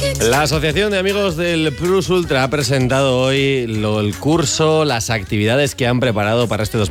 La Asociación de Amigos del Plus Ultra ha presentado hoy el curso, las actividades que han preparado para este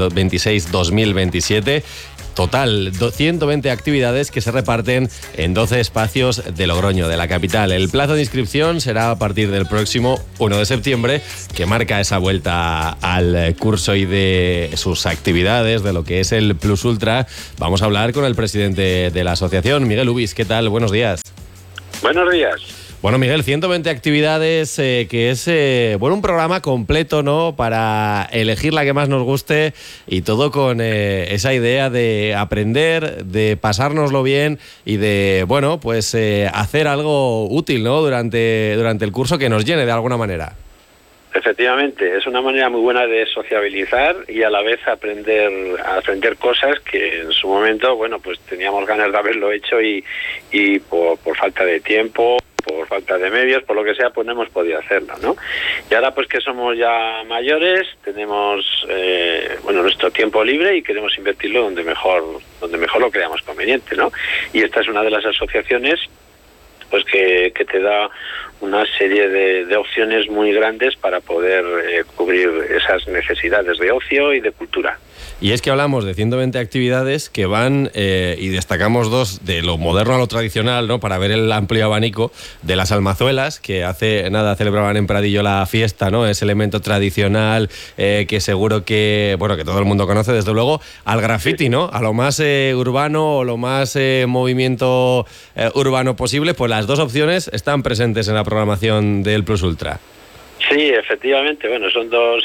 2026-2027. Total, 120 actividades que se reparten en 12 espacios de Logroño, de la capital. El plazo de inscripción será a partir del próximo 1 de septiembre, que marca esa vuelta al curso y de sus actividades, de lo que es el Plus Ultra. Vamos a hablar con el presidente de la asociación, Miguel Ubis. ¿Qué tal? Buenos días. Buenos días. Bueno, Miguel, 120 actividades, que es un programa completo, ¿no? Para elegir la que más nos guste y todo con esa idea de aprender, de pasárnoslo bien y de, hacer algo útil, ¿no? Durante el curso que nos llene de alguna manera. Efectivamente, es una manera muy buena de sociabilizar y a la vez aprender cosas que en su momento, pues teníamos ganas de haberlo hecho y por falta de tiempo, por falta de medios, por lo que sea, pues no hemos podido hacerlo, ¿no? Y ahora pues que somos ya mayores, tenemos nuestro tiempo libre y queremos invertirlo donde mejor lo creamos conveniente, ¿no? Y esta es una de las asociaciones pues que te da una serie de opciones muy grandes para poder cubrir esas necesidades de ocio y de cultura. Y es que hablamos de 120 actividades que van, y destacamos dos, de lo moderno a lo tradicional, ¿no? Para ver el amplio abanico de las almazuelas, que hace nada celebraban en Pradillo la fiesta, ¿no? Ese elemento tradicional que seguro que todo el mundo conoce, desde luego, al graffiti, ¿no? A lo más urbano o lo más movimiento urbano posible, pues las dos opciones están presentes en la programación del Plus Ultra. Sí, efectivamente. Son dos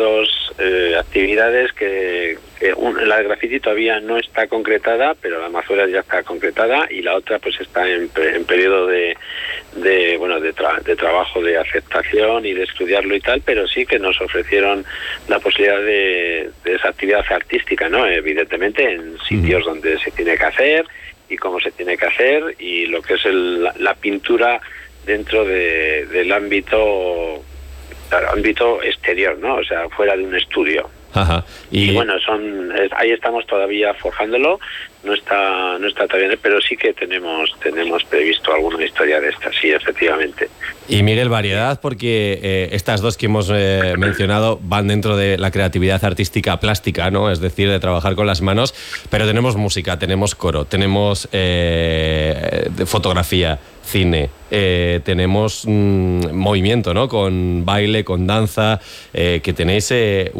actividades que la de graffiti todavía no está concretada, pero la almazuelas ya está concretada y la otra pues está en periodo de trabajo, de aceptación y de estudiarlo y tal, pero sí que nos ofrecieron la posibilidad de esa actividad artística, ¿no? Evidentemente en sitios donde se tiene que hacer y cómo se tiene que hacer y lo que es la pintura dentro del ámbito exterior, ¿no? O sea, fuera de un estudio. Ajá. Y ahí estamos todavía forjándolo, no está todavía, pero sí que tenemos previsto alguna historia de esta, sí, efectivamente. Y Miguel, variedad, porque estas dos que hemos mencionado van dentro de la creatividad artística plástica, ¿no? Es decir, de trabajar con las manos, pero tenemos música, tenemos coro, tenemos fotografía, cine, tenemos movimiento, ¿no? Con baile, con danza, que tenéis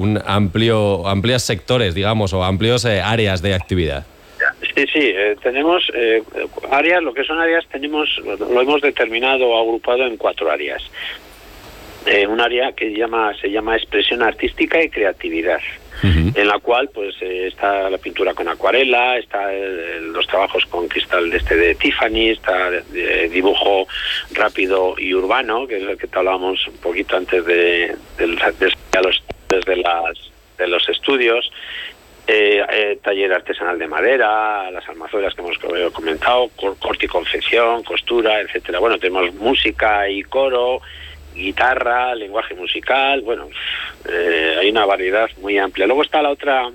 amplios sectores, digamos, o amplios áreas de actividad. Sí, tenemos áreas, lo que son áreas lo hemos determinado o agrupado en 4 áreas. Un área que se llama expresión artística y creatividad. Uh-huh. En la cual pues está la pintura con acuarela, está los trabajos con cristal de Tiffany, está dibujo rápido y urbano, que es el que te hablábamos un poquito antes de los estudios. Taller artesanal de madera, las almazuelas que hemos comentado, corte y confección, costura, etcétera. Tenemos música y coro, guitarra, lenguaje musical, hay una variedad muy amplia. Luego está el otro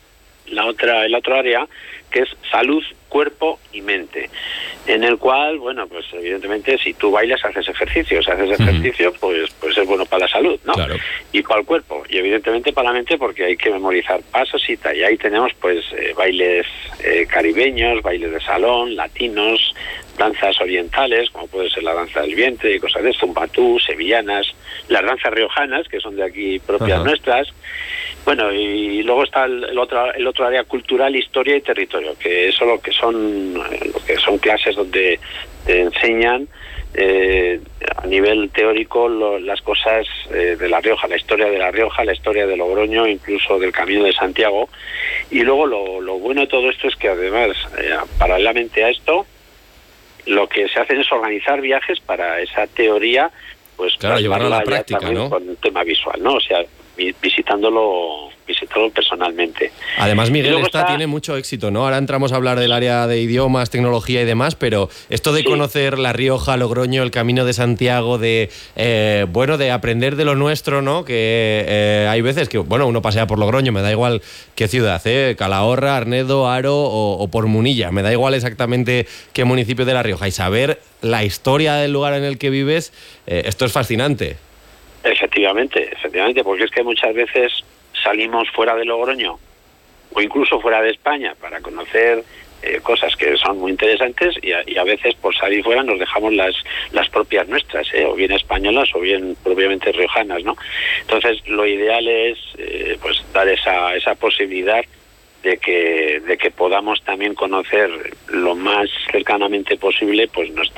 área que es salud, cuerpo y mente, en el cual, evidentemente si tú bailas haces ejercicio, pues es bueno para la salud, ¿no? Claro. Y para el cuerpo, y evidentemente para la mente porque hay que memorizar pasos y tal, y ahí tenemos bailes caribeños, bailes de salón, latinos, danzas orientales, como puede ser la danza del vientre y cosas de zumbatú, sevillanas, las danzas riojanas, que son de aquí propias uh-huh. nuestras. Y luego está el otro área cultural, historia y territorio, que eso lo que son clases donde te enseñan a nivel teórico las cosas de La Rioja, la historia de La Rioja, la historia de Logroño, incluso del Camino de Santiago. Y luego lo bueno de todo esto es que además, paralelamente a esto, lo que se hace es organizar viajes para esa teoría, llevarla a la práctica, ¿no? Con un tema visual, ¿no? O sea, visitándolo personalmente. Además, Miguel, tiene mucho éxito, ¿no? Ahora entramos a hablar del área de idiomas, tecnología y demás, pero esto de conocer La Rioja, Logroño, el Camino de Santiago, de aprender de lo nuestro, ¿no? Que hay veces que, uno pasea por Logroño, me da igual qué ciudad, Calahorra, Arnedo, Haro o por Munilla, me da igual exactamente qué municipio de La Rioja, y saber la historia del lugar en el que vives, esto es fascinante. Efectivamente, porque es que muchas veces salimos fuera de Logroño o incluso fuera de España para conocer cosas que son muy interesantes y a veces por salir fuera nos dejamos las propias nuestras, o bien españolas o bien propiamente riojanas, ¿no? Entonces lo ideal es pues dar esa posibilidad de que podamos también conocer lo más cercanamente posible pues nuestra